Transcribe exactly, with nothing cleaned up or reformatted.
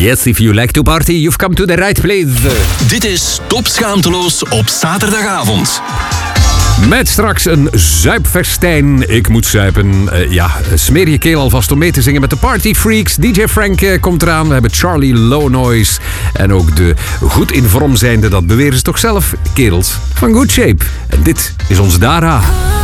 Yes, if you like to party, you've come to the right place. Dit is Top Schaamteloos op zaterdagavond. Met straks een zuipfestijn. Ik moet zuipen. Uh, ja, smeer je keel alvast om mee te zingen met de Party Freaks. D J Frank uh, komt eraan. We hebben Charlie Low Noise. En ook de goed in vorm zijnde, dat beweren ze toch zelf, kerels van Good Shape. En dit is onze Dara.